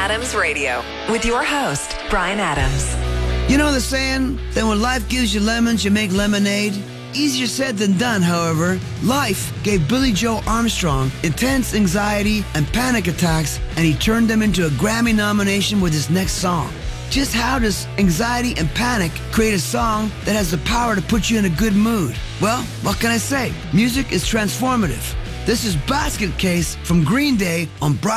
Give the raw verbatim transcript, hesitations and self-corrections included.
Adams Radio with your host, Bryan Adams. You know the saying that when life gives you lemons, you make lemonade? Easier said than done, however. Life gave Billy Joe Armstrong intense anxiety and panic attacks, and he turned them into a Grammy nomination with his next song. Just how does anxiety and panic create a song that has the power to put you in a good mood? Well, what can I say? Music is transformative. This is Basket Case from Green Day on Bryan